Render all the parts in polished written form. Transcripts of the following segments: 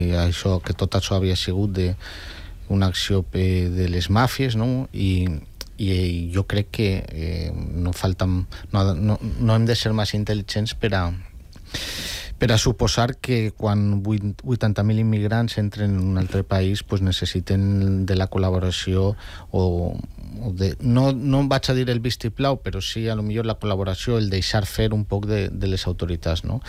Això, que tot això havia sigut una acció de les màfies, no? I jo crec que no hem de ser massa intel·ligents per a suposar que quan 80.000 immigrants entren en un altre país pues necessiten de la col·laboració no vaig a dir el vistiplau, però sí a lo millor la col·laboració, el deixar fer un poc de les autoritats, no?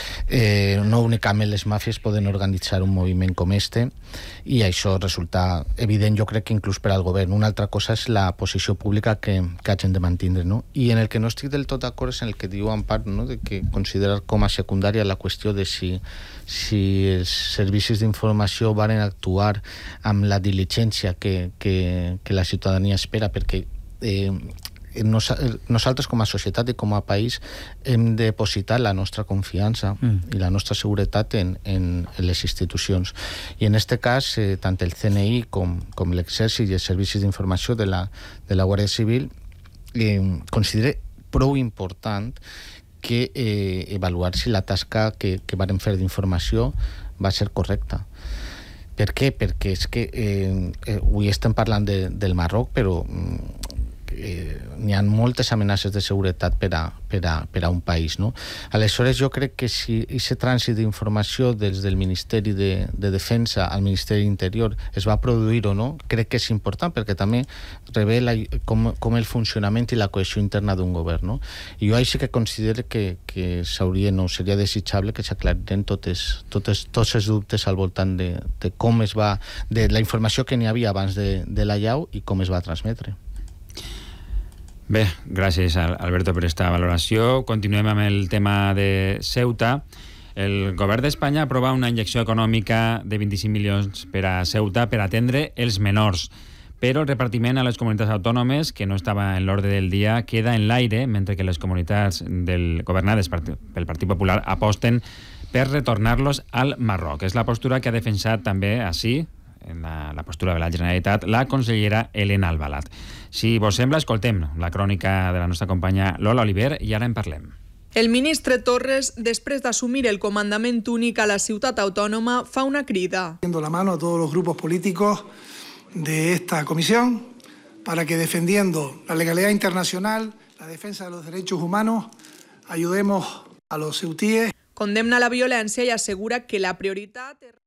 No únicament les màfies poden organitzar un moviment com este, i això resulta evident, jo crec que inclús per al govern. Una altra cosa és la posició pública que hagin de mantindre, no? I en el que no estic del tot d'acord és en el que diu Ampar, no? De que considerar com a secundària la qüestió de si els servicis d'informació van actuar amb la diligència que la ciutadania espera, perquè nosaltres com a societat i com a país hem de depositar la nostra confiança i la nostra seguretat en les institucions. I en aquest cas, tant el CNI com l'Exèrcit i els servicis d'informació de la Guàrdia Civil considere prou important que avaluar si la tasca que varen fer d'informació va ser correcta. Per què? Perquè és que avui estem parlant del Marroc, però n'hi ha moltes amenaces de seguretat per a un país, no? Aleshores, jo crec que si aquest trànsit d'informació des del Ministeri de Defensa al Ministeri d'Interior es va produir o no, crec que és important, perquè també revela com el funcionament i la cohesió interna d'un govern, no? I jo així que considero que seria desitjable que s'aclariren tots els dubtes al voltant de com es va, de la informació que n'hi havia abans de la llau i com es va transmetre. Bé, gràcies Alberto per aquesta valoració. Continuem amb el tema de Ceuta. El govern d'Espanya aprova una injecció econòmica de 25 milions per a Ceuta per atendre els menors, però el repartiment a les comunitats autònomes, que no estava en l'ordre del dia, queda en l'aire, mentre que les comunitats governades pel Partit Popular aposten per retornar-los al Marroc. És la postura que ha defensat també així, en la postura de la Generalitat, la consellera Helena Albalat. Si vos sembla, escoltem la crònica de la nostra companya Lola Oliver i ara en parlem. El ministre Torres, després d'assumir el comandament únic a la ciutat autònoma, fa una crida. Dando la mano a todos los grupos políticos de esta comisión para que, defendiendo la legalidad internacional, la defensa de los derechos humanos, ayudemos a los ceutíes. Condemna la violència i assegura que la prioritat és...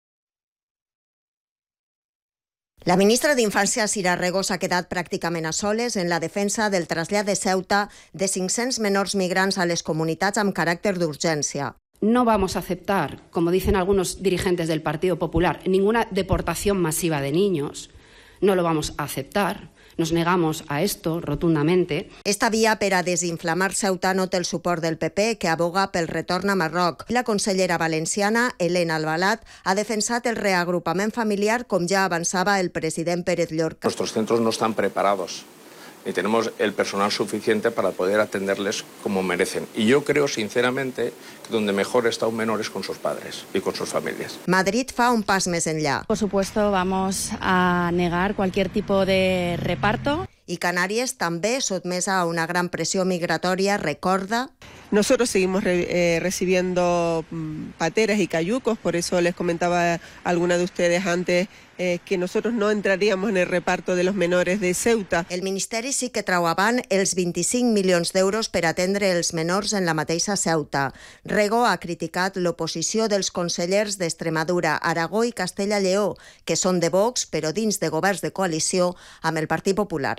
La ministra d'Infància, Sira Rego, s'ha quedat pràcticament a soles en la defensa del trasllat de Ceuta de 500 menors migrants a les comunitats amb caràcter d'urgència. No vamos a aceptar, como dicen algunos dirigentes del Partido Popular, ninguna deportación masiva de niños. No lo vamos a aceptar. Nos negamos a esto rotundamente. Esta via per a desinflamar Ceuta no té el suport del PP, que aboga pel retorn a Marroc. La consellera valenciana, Helena Albalat, ha defensat el reagrupament familiar, com ja avançava el president Pérez Llorca. Nuestros centros no están preparados ni tenemos el personal suficiente para poder atenderles como merecen. Y yo creo, sinceramente, que donde mejor está un menor es con sus padres y con sus familias. Madrid fa un pas més enllà. Por supuesto, vamos a negar cualquier tipo de reparto. Y Canarias, també sotmesa a una gran presión migratoria, recorda... Nosotros seguimos recibiendo pateras y cayucos, por eso les comentaba a alguna de ustedes antes que nosotros no entraríamos en el reparto de los menores de Ceuta. El Ministeri sí que trau avant els 25 milions d'euros per atendre els menors en la mateixa Ceuta. Rego ha criticat l'oposició dels consellers d'Extremadura, Aragó i Castella-Lleó, que són de Vox, però dins de governs de coalició amb el Partit Popular.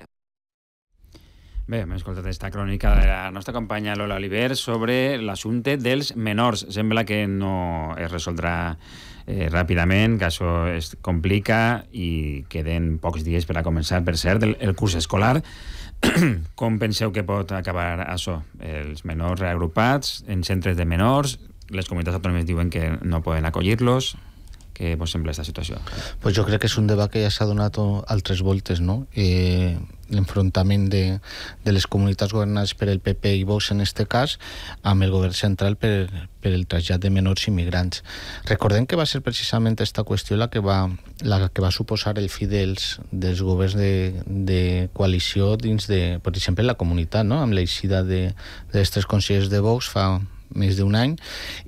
Bé, hem escoltat aquesta crònica de la nostra companya Lola Oliver sobre l'assumpte dels menors. Sembla que no es resoldrà ràpidament, que això es complica i queden pocs dies per a començar, per cert, el curs escolar. Com penseu que pot acabar això? Els menors reagrupats en centres de menors, les comunitats autònomes diuen que no poden acollir-los. Què vos sembla aquesta situació? Pues jo crec que és un debat que ja s'ha donat altres voltes, no? L'enfrontament de les comunitats governades per el PP i Vox en aquest cas amb el govern central per el trasllat de menors immigrants. Recordem que va ser precisament aquesta qüestió la que va suposar el fi dels governs de coalició dins de, per exemple, la comunitat, no? Amb l'eixida dels tres consellers de Vox fa més d'un any,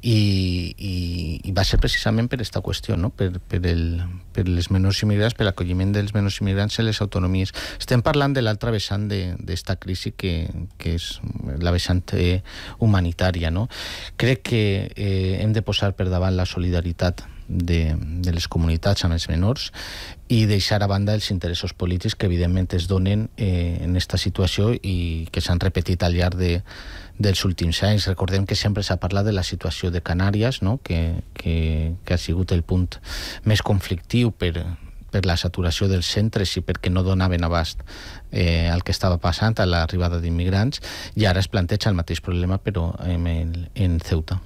i va ser precisament per aquesta qüestió, no? per les menors immigrants, per l'acolliment dels menors immigrants en les autonomies. Estem parlant de l'altra vessant d'esta crisi, que és la vessant humanitària, no? Crec que hem de posar per davant la solidaritat de les comunitats amb els menors i deixar a banda els interessos polítics que evidentment es donen en aquesta situació i que s'han repetit al llarg dels últims anys. Recordem que sempre s'ha parlat de la situació de Canàries, no? que ha sigut el punt més conflictiu per la saturació dels centres i perquè no donaven abast al que estava passant a l'arribada d'immigrants, i ara es planteja el mateix problema però en Ceuta.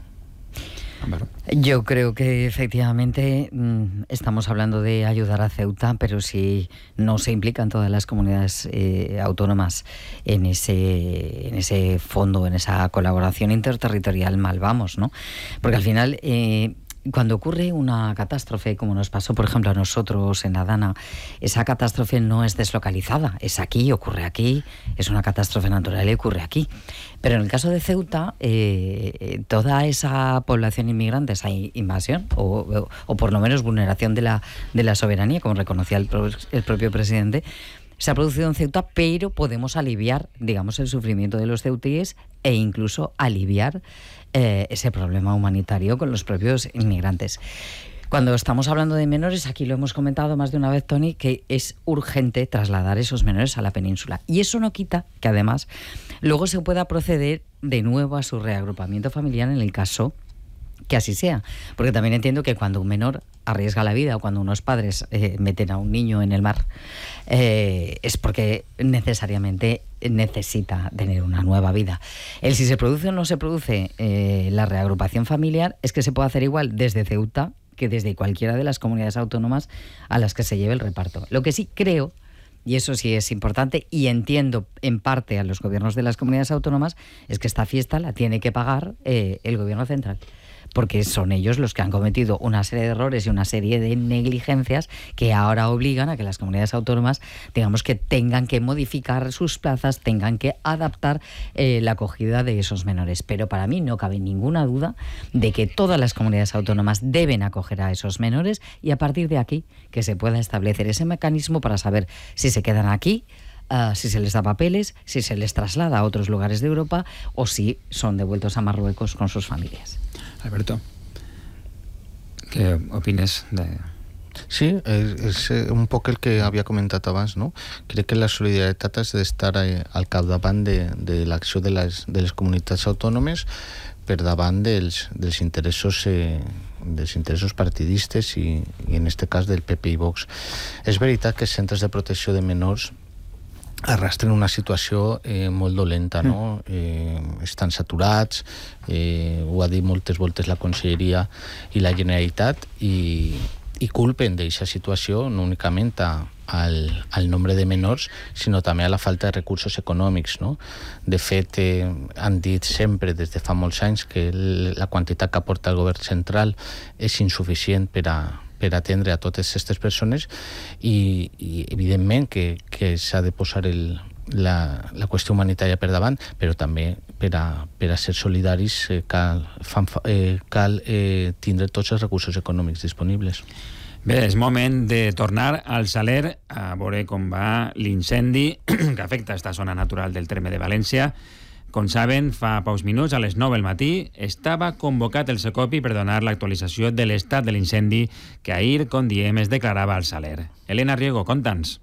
Yo creo que efectivamente estamos hablando de ayudar a Ceuta, pero si no se implican todas las comunidades autónomas en ese fondo, en esa colaboración interterritorial, mal vamos, ¿no? Porque al final cuando ocurre una catástrofe, como nos pasó, por ejemplo, a nosotros en Adana, esa catástrofe no es deslocalizada, es aquí, ocurre aquí, es una catástrofe natural y ocurre aquí. Pero en el caso de Ceuta, toda esa población inmigrante, esa invasión, o por lo menos vulneración de la soberanía, como reconocía el propio presidente, se ha producido en Ceuta, pero podemos aliviar, digamos, el sufrimiento de los ceutíes e incluso aliviar ese problema humanitario con los propios inmigrantes. Cuando estamos hablando de menores, aquí lo hemos comentado más de una vez, Toni, que es urgente trasladar esos menores a la península. Y eso no quita que además luego se pueda proceder de nuevo a su reagrupamiento familiar en el caso que así sea. Porque también entiendo que cuando un menor arriesga la vida o cuando unos padres meten a un niño en el mar, es porque necesariamente necesita tener una nueva vida. El si se produce o no se produce la reagrupación familiar es que se puede hacer igual desde Ceuta que desde cualquiera de las comunidades autónomas a las que se lleve el reparto. Lo que sí creo, y eso sí es importante, y entiendo en parte a los gobiernos de las comunidades autónomas, es que esta fiesta la tiene que pagar el gobierno central, porque son ellos los que han cometido una serie de errores y una serie de negligencias que ahora obligan a que las comunidades autónomas, digamos, que tengan que modificar sus plazas, tengan que adaptar la acogida de esos menores. Pero para mí no cabe ninguna duda de que todas las comunidades autónomas deben acoger a esos menores y a partir de aquí que se pueda establecer ese mecanismo para saber si se quedan aquí, si se les da papeles, si se les traslada a otros lugares de Europa o si son devueltos a Marruecos con sus familias. Alberto, què opines de... Sí, és un poc el que havia comentat abans, no? Crec que la solidaritat ha d'estar al capdavant de l'acció de les comunitats autònomes per davant dels interessos partidistes i en aquest cas del PP i Vox. És veritat que els centres de protecció de menors arrastren una situació molt dolenta, no? Estan saturats, ho ha dit moltes voltes la Conselleria i la Generalitat, i culpen d'aquesta situació no únicament al nombre de menors, sinó també a la falta de recursos econòmics, no? De fet, han dit sempre des de fa molts anys que la quantitat que aporta el govern central és insuficient per atendre a totes aquestes persones i evidentment que s'ha de posar la qüestió humanitària per davant, però també per a ser solidaris cal tindre tots els recursos econòmics disponibles. Bé, és moment de tornar al Saler a veure com va l'incendi que afecta esta zona natural del terme de València. Com saben, fa pocs minuts, a les 9 del matí, estava convocat el Secopi per donar l'actualització de l'estat de l'incendi que ahir, com diem, es declarava al Saler. Elena Riego, conta'ns.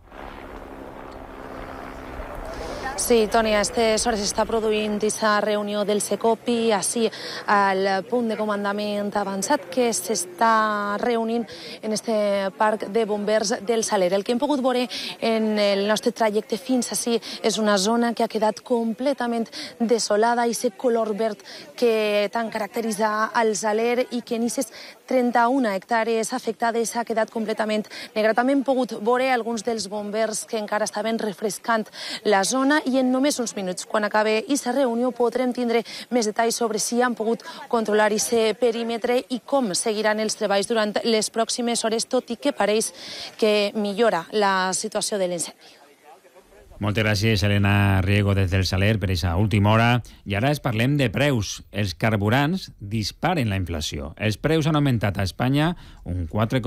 Sí, Toni, a aquestes hores està produint aquesta reunió del Secopi, així al punt de comandament avançat que s'està reunint en este parc de bombers del Saler. El que hem pogut veure en el nostre trajecte fins així és una zona que ha quedat completament desolada, i aquest color verd que tant caracteritza al Saler i que en aquestes 31 hectàrees afectades ha quedat completament negra. També hem pogut veure alguns dels bombers que encara estaven refrescant la zona, i en només uns minuts, quan acabi aquesta reunió, podrem tindre més detalls sobre si han pogut controlar aquest perímetre i com seguiran els treballs durant les pròximes hores, tot i que pareix que millora la situació de l'incendi. Moltes gràcies, Elena Riego, des del Saler, per aquesta última hora. I ara parlem de preus. Els carburants disparen la inflació. Els preus han augmentat a Espanya un 4,5%.